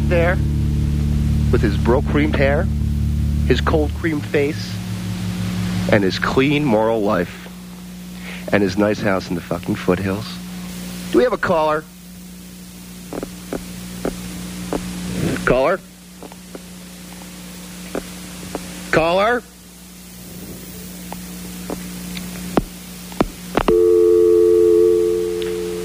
there with his bro-creamed hair, his cold-creamed face, and his clean, moral life, and his nice house in the fucking foothills. Do we have a caller? Caller? Caller?